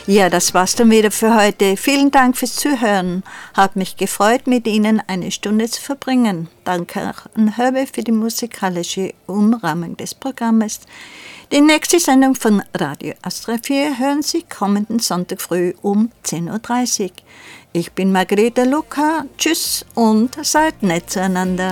Ja, das war's dann wieder für heute. Vielen Dank fürs Zuhören. Hat mich gefreut, mit Ihnen eine Stunde zu verbringen. Danke auch an Herbie für die musikalische Umrahmung des Programmes. Die nächste Sendung von Radio Astra 4 hören Sie kommenden Sonntag früh um 10.30 Uhr. Ich bin Margareta Luca. Tschüss und seid nett zueinander.